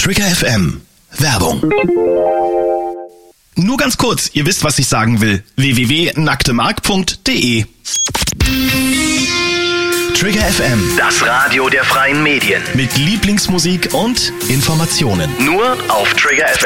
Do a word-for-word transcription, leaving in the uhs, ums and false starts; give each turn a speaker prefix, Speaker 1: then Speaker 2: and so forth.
Speaker 1: Trigger F M. Werbung. Nur ganz kurz, ihr wisst, was ich sagen will. w w w punkt nacktemark punkt de Trigger F M.
Speaker 2: Das Radio der freien Medien.
Speaker 1: Mit Lieblingsmusik und Informationen.
Speaker 2: Nur auf Trigger F M.